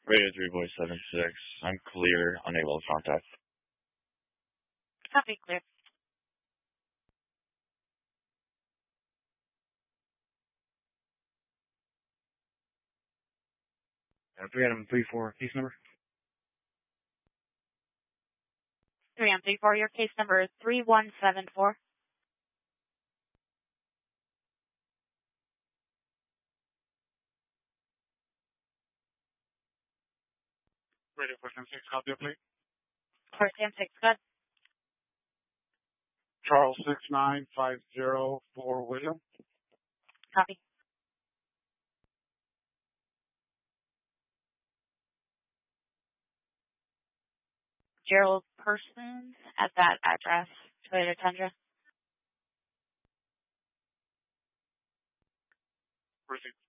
Radio 3 Voice 76. I'm clear, unable to contact. Copy, clear. And 3 Adam 3-4, case number? 3 on 3-4, your case number is 3174. Radio 476, copy up, please. 476, good. Charles 6950 for William. Copy. Gerald Persons at that address, Toyota Tundra. Proceed.